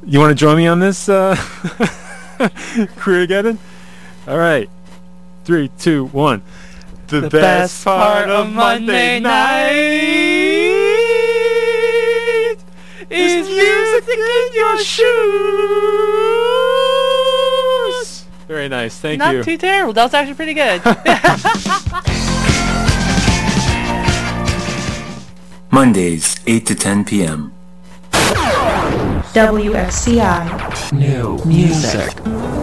You want to join me on this, Career-Geddon? All right. 3, 2, 1. The best part of Monday night is music in your shoes. Very nice. Thank you. Not too terrible. That was actually pretty good. Mondays, 8 to 10 p.m. WSCI. New music.